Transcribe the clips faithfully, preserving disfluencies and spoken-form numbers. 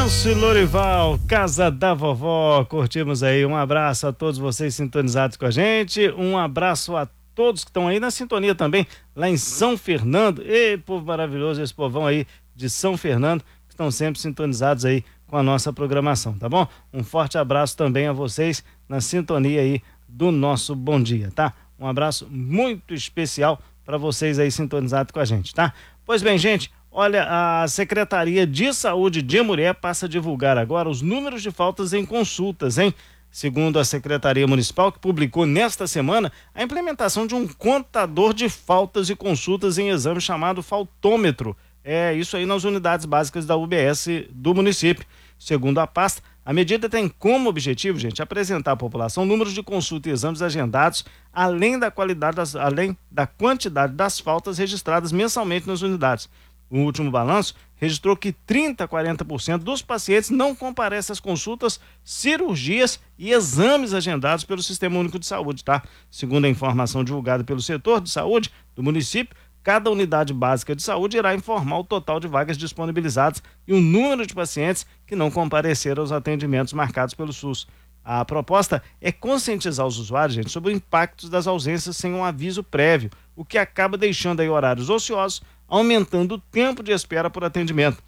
Venâncio Lorival, Casa da Vovó, curtimos aí, um abraço a todos vocês sintonizados com a gente, um abraço a todos que estão aí na sintonia também, lá em São Fernando. Ei, povo maravilhoso, esse povão aí de São Fernando, que estão sempre sintonizados aí com a nossa programação, tá bom? Um forte abraço também a vocês na sintonia aí do nosso Bom Dia, tá? Um abraço muito especial para vocês aí sintonizados com a gente, tá? Pois bem, gente, olha, a Secretaria de Saúde de Murié passa a divulgar agora os números de faltas em consultas, hein? Segundo a Secretaria Municipal, que publicou nesta semana a implementação de um contador de faltas e consultas em exame chamado faltômetro. É isso aí nas unidades básicas da U B S do município. Segundo a pasta, a medida tem como objetivo, gente, apresentar à população números de consulta e exames agendados, além da qualidade, das, além da quantidade das faltas registradas mensalmente nas unidades. O último balanço registrou que trinta a quarenta por cento dos pacientes não comparecem às consultas, cirurgias e exames agendados pelo Sistema Único de Saúde, tá? Segundo a informação divulgada pelo setor de saúde do município, cada unidade básica de saúde irá informar o total de vagas disponibilizadas e o número de pacientes que não compareceram aos atendimentos marcados pelo SUS. A proposta é conscientizar os usuários, gente, sobre o impacto das ausências sem um aviso prévio, o que acaba deixando aí horários ociosos, aumentando o tempo de espera por atendimento.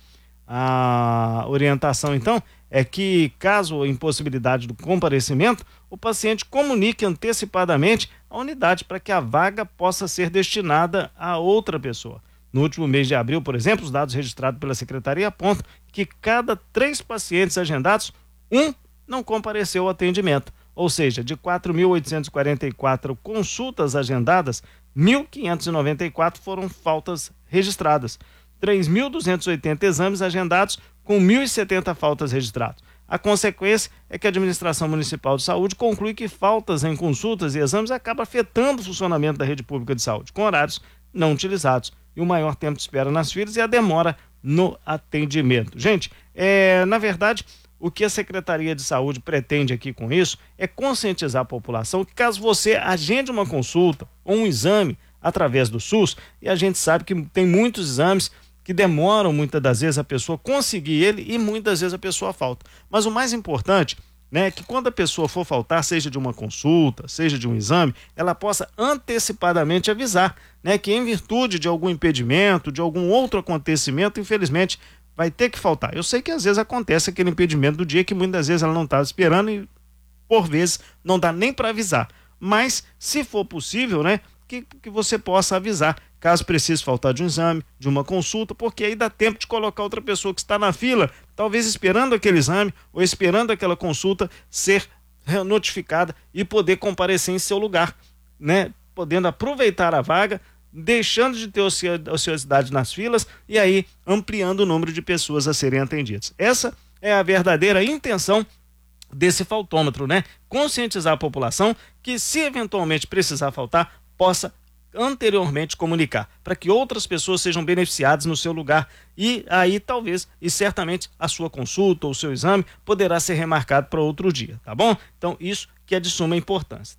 A orientação, então, é que, caso a impossibilidade do comparecimento, o paciente comunique antecipadamente a unidade para que a vaga possa ser destinada a outra pessoa. No último mês de abril, por exemplo, os dados registrados pela Secretaria apontam que cada três pacientes agendados, um não compareceu ao atendimento. Ou seja, de quatro mil oitocentas e quarenta e quatro consultas agendadas, mil quinhentos e noventa e quatro foram faltas registradas. três mil duzentos e oitenta exames agendados com mil e setenta faltas registradas. A consequência é que a Administração Municipal de Saúde conclui que faltas em consultas e exames acabam afetando o funcionamento da rede pública de saúde, com horários não utilizados, e o maior tempo de espera nas filas e a demora no atendimento. Gente, é, na verdade, o que a Secretaria de Saúde pretende aqui com isso é conscientizar a população que, caso você agende uma consulta ou um exame através do SUS, e a gente sabe que tem muitos exames que demoram muitas das vezes a pessoa conseguir ele e muitas vezes a pessoa falta. Mas o mais importante, né, é que quando a pessoa for faltar, seja de uma consulta, seja de um exame, ela possa antecipadamente avisar, né, que em virtude de algum impedimento, de algum outro acontecimento, infelizmente, vai ter que faltar. Eu sei que às vezes acontece aquele impedimento do dia que muitas vezes ela não estava esperando e por vezes não dá nem para avisar. Mas se for possível, né, que, que você possa avisar, caso precise faltar de um exame, de uma consulta, porque aí dá tempo de colocar outra pessoa que está na fila, talvez esperando aquele exame ou esperando aquela consulta ser notificada e poder comparecer em seu lugar, né, podendo aproveitar a vaga, deixando de ter ociosidade nas filas e aí ampliando o número de pessoas a serem atendidas. Essa é a verdadeira intenção desse faltômetro, né? Conscientizar a população que, se eventualmente precisar faltar, possa anteriormente comunicar, para que outras pessoas sejam beneficiadas no seu lugar e aí talvez e certamente a sua consulta ou o seu exame poderá ser remarcado para outro dia, tá bom? Então isso que é de suma importância.